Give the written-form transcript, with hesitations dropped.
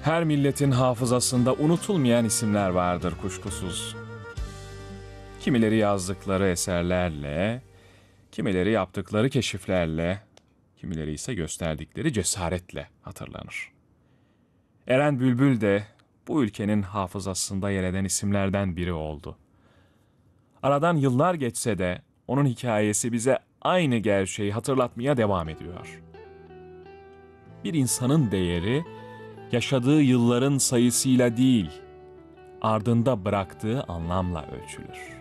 Her milletin hafızasında unutulmayan isimler vardır kuşkusuz. Kimileri yazdıkları eserlerle, kimileri yaptıkları keşiflerle, kimileri ise gösterdikleri cesaretle hatırlanır. Eren Bülbül de bu ülkenin hafızasında yer eden isimlerden biri oldu. Aradan yıllar geçse de onun hikayesi bize aynı gerçeği hatırlatmaya devam ediyor. Bir insanın değeri, yaşadığı yılların sayısıyla değil, ardında bıraktığı anlamla ölçülür.